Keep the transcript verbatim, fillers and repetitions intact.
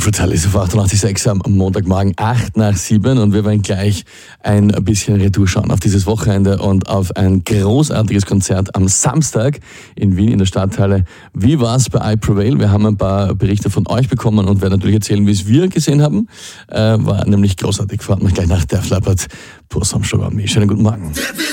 Fratellis auf achtundachtzig Komma sechs am Montagmorgen, acht nach sieben, und wir werden gleich ein bisschen Retour schauen auf dieses Wochenende und auf ein großartiges Konzert am Samstag in Wien in der Stadthalle. Wie war's bei I Prevail? Wir haben ein paar Berichte von euch bekommen und werden natürlich erzählen, wie es wir gesehen haben. Äh, war nämlich großartig. Verraten wir gleich nach der Flappert. Pur am Sugar Me. Schönen guten Morgen.